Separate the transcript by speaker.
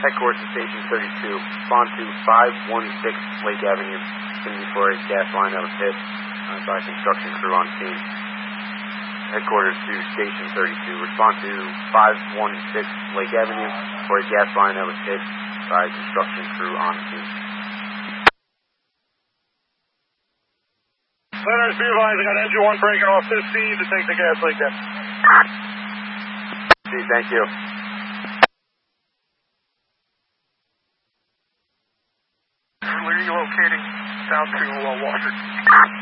Speaker 1: Headquarters to Station 32. Respond to 516 Lake Avenue. Inventory gas line that was hit by construction crew on scene. Headquarters to Station 32. Respond to 516 Lake Avenue for a gas line that was hit by construction crew on scene.
Speaker 2: Letters, be advised, I got engine 1 breaking off 15 to take the gas leak in.
Speaker 1: See, thank you.
Speaker 2: Relocating down to Walter.